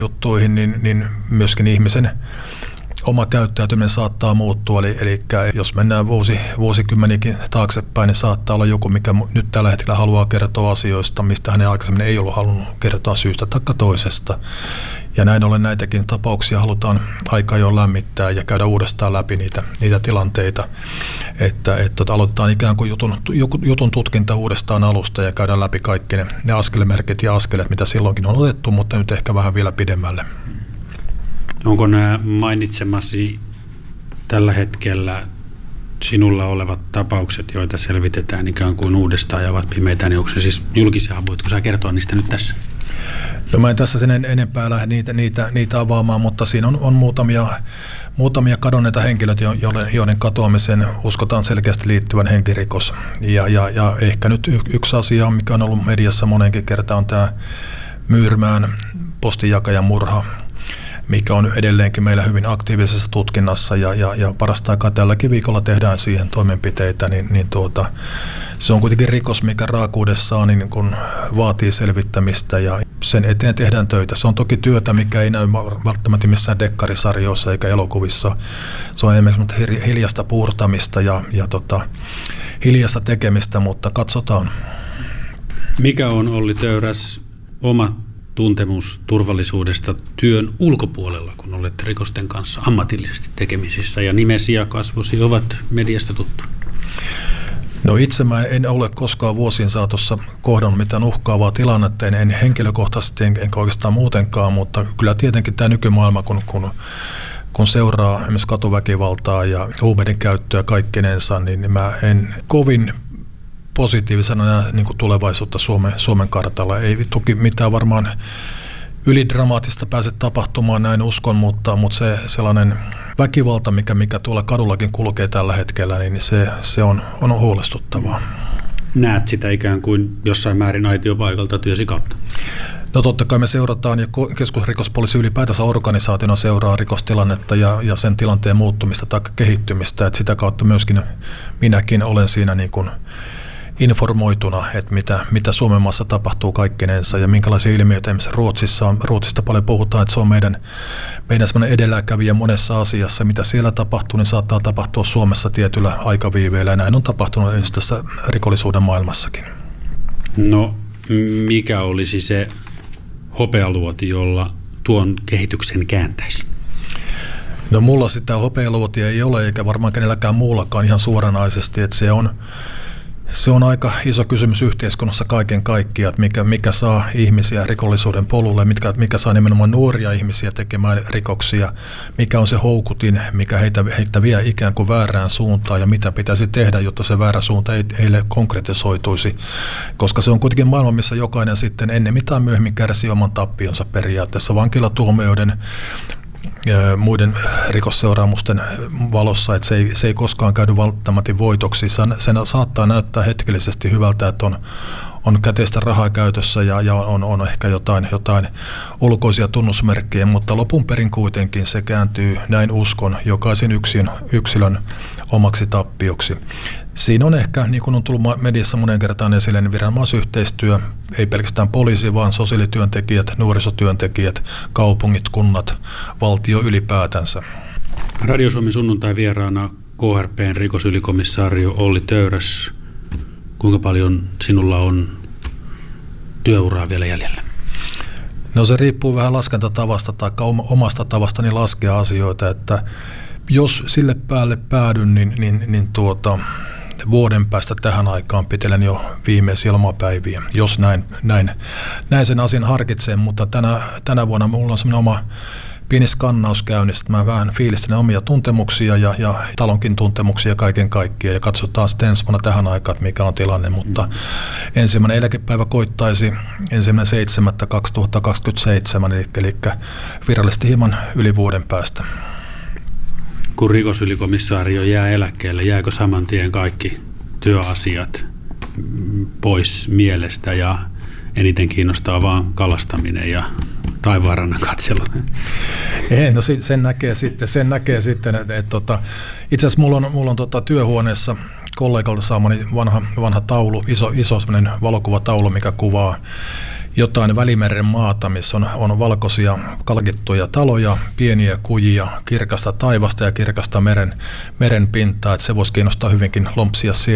juttuihin, niin myöskin ihmisen oma käyttäytyminen saattaa muuttua. Eli jos mennään vuosikymmenikin taaksepäin, niin saattaa olla joku, mikä nyt tällä hetkellä haluaa kertoa asioista, mistä hän aikaisemmin ei ollut halunnut kertoa syystä tai toisesta. Ja näin ollen näitäkin tapauksia halutaan aika jo lämmittää ja käydä uudestaan läpi niitä tilanteita, että aloitetaan ikään kuin jutun tutkinta uudestaan alusta ja käydään läpi kaikki ne askelmerkit ja askeleet, mitä silloinkin on otettu, mutta nyt ehkä vähän vielä pidemmälle. Onko nämä mainitsemasi tällä hetkellä sinulla olevat tapaukset, joita selvitetään ikään kuin uudestaan ja ovat pimeitä, niin onko se siis julkisia? Voitko sä kertoa niistä nyt tässä? No mä en tässä sen enempää lähde niitä avaamaan, mutta siinä on muutamia kadonneita henkilöitä, joiden katoamiseen uskotaan selkeästi liittyvän henkirikos. Ja ehkä nyt yksi asia, mikä on ollut mediassa monenkin kertaan, on tämä Myyrmään postinjakajan murha, mikä on edelleenkin meillä hyvin aktiivisessa tutkinnassa ja parasta aikaa tälläkin viikolla tehdään siihen toimenpiteitä, niin se on kuitenkin rikos, mikä raakuudessaan niin kun vaatii selvittämistä ja sen eteen tehdään töitä. Se on toki työtä, mikä ei näy välttämättä missään dekkarisarjoissa eikä elokuvissa. Se on esimerkiksi hiljaista puurtamista ja hiljaista tekemistä, mutta katsotaan. Mikä on Olli Töyräs oma tuntemus turvallisuudesta työn ulkopuolella, kun olette rikosten kanssa ammatillisesti tekemisissä ja nimesi ja kasvosi ovat mediasta tuttu? No itse mä en ole koskaan vuosien saatossa kohdannut mitään uhkaavaa tilannetta, en henkilökohtaisesti enkä oikeastaan muutenkaan, mutta kyllä tietenkin tämä nykymaailma, kun seuraa esimerkiksi katuväkivaltaa ja huumeiden käyttöä kaikkinensa, niin mä en kovin positiivisena näe niin kuin tulevaisuutta Suomen kartalla. Ei toki mitään varmaan ylidramaattista pääse tapahtumaan, näin uskon, mutta se sellainen väkivalta, mikä tuolla kadullakin kulkee tällä hetkellä, niin se on huolestuttavaa. Näet sitä ikään kuin jossain määrin aitiopaikalta työsi kautta? No totta kai me seurataan ja keskusrikospoliisi ylipäätänsä organisaationa seuraa rikostilannetta ja sen tilanteen muuttumista tai kehittymistä, että sitä kautta myöskin minäkin olen siinä niin kuin informoituna, että mitä Suomen maassa tapahtuu kaikkinensa ja minkälaisia ilmiöitä esimerkiksi Ruotsista paljon puhutaan, että se on meidän semmoinen edelläkävijä monessa asiassa. Mitä siellä tapahtuu, niin saattaa tapahtua Suomessa tietyllä aikaviiveellä ja näin on tapahtunut esimerkiksi tässä rikollisuuden maailmassakin. No mikä olisi se hopealuoti, jolla tuon kehityksen kääntäisi? No mulla sitä hopealuotia ei ole eikä varmaan kenelläkään muullakaan ihan suoranaisesti, että se on aika iso kysymys yhteiskunnassa kaiken kaikkiaan, että mikä saa ihmisiä rikollisuuden polulle, mikä saa nimenomaan nuoria ihmisiä tekemään rikoksia, mikä on se houkutin, mikä heitä vie ikään kuin väärään suuntaan ja mitä pitäisi tehdä, jotta se väärä suunta ei heille konkretisoituisi, koska se on kuitenkin maailma, missä jokainen sitten ennen mitään myöhemmin kärsii oman tappionsa periaatteessa vankilatuomioiden muiden rikosseuraamusten valossa, että se ei koskaan käydy välttämättä voitoksi. Sen saattaa näyttää hetkellisesti hyvältä, että on käteistä rahaa käytössä ja on ehkä jotain ulkoisia tunnusmerkkejä, mutta lopun perin kuitenkin se kääntyy, näin uskon, jokaisen yksilön omaksi tappioksi. Siinä on ehkä, niin kuin on tullut mediassa monen kertaan esille, niin viranomaisyhteistyö, ei pelkästään poliisi, vaan sosiaalityöntekijät, nuorisotyöntekijät, kaupungit, kunnat, valtio ylipäätänsä. Radio Suomen sunnuntai vieraana KRP:n rikosylikomissario Olli Töyräs. Kuinka paljon sinulla on työuraa vielä jäljellä? No se riippuu vähän laskentatavasta tai omasta tavastani laskea asioita, että jos sille päälle päädyn, niin vuoden päästä tähän aikaan pitelen jo viimeisiä lomapäiviä, jos näin sen asian harkitsen, mutta tänä vuonna minulla on semmoinen oma pieni skannaus käynnissä, että mä vähän fiilistelen omia tuntemuksia ja talonkin tuntemuksia kaiken kaikkiaan ja katsotaan sitten ensi vuonna tähän aikaan, että mikä on tilanne, mutta ensimmäinen eläkepäivä koittaisi 1.7.2027, eli virallisesti hieman yli vuoden päästä. Kun rikosylikomissaario jää eläkkeelle, jääkö saman tien kaikki työasiat pois mielestä ja eniten kiinnostaa vaan kalastaminen ja taivaanrannan katselu? Ei, no sen näkee sitten, että itse asiassa mulla on työhuoneessa kollegalta saamani vanha taulu, iso semmoinen valokuvataulu, mikä kuvaa jotain Välimeren maata, missä on valkoisia kalkittuja taloja, pieniä kujia, kirkasta taivasta ja kirkasta meren pintaa, että se voisi kiinnostaa hyvinkin lompsia